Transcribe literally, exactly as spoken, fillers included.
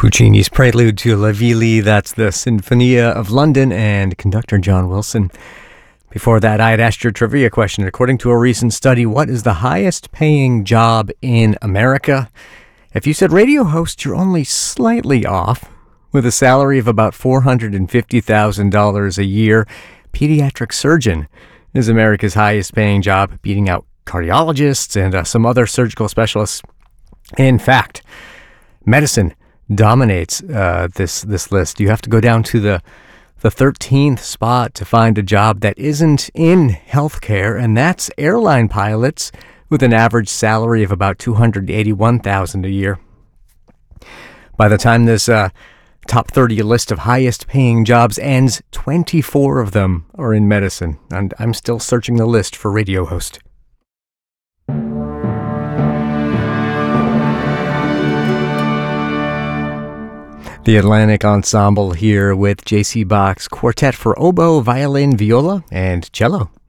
Puccini's Prelude to La Ville, that's the Sinfonia of London, and conductor John Wilson. Before that, I had asked your trivia question. According to a recent study, what is the highest paying job in America? If you said radio host, you're only slightly off. With a salary of about four hundred fifty thousand dollars a year, pediatric surgeon is America's highest paying job, beating out cardiologists and uh, some other surgical specialists. In fact, medicine dominates uh, this this list. You have to go down to the the thirteenth spot to find a job that isn't in healthcare, and that's airline pilots with an average salary of about two hundred eighty-one thousand dollars a year. By the time this uh, top thirty list of highest paying jobs ends, twenty-four of them are in medicine, and I'm still searching the list for radio host. The Atlantic Ensemble here with J C Bach's Quartet for Oboe, Violin, Viola, and Cello.